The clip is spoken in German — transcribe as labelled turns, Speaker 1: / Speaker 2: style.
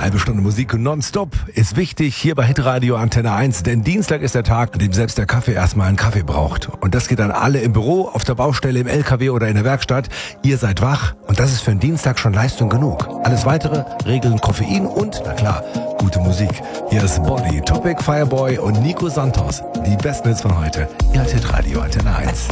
Speaker 1: halbe Stunde Musik nonstop ist wichtig hier bei Hitradio Antenne 1, denn Dienstag ist der Tag, an dem selbst der Kaffee erstmal einen Kaffee braucht. Und das geht an alle im Büro, auf der Baustelle, im LKW oder in der Werkstatt. Ihr seid wach und das ist für einen Dienstag schon Leistung genug. Alles weitere regeln Koffein und, na klar, gute Musik. Hier ist Body, Topic, Fireboy und Nico Santos. Die besten Hits von heute. Ihr hört Hitradio Antenne 1.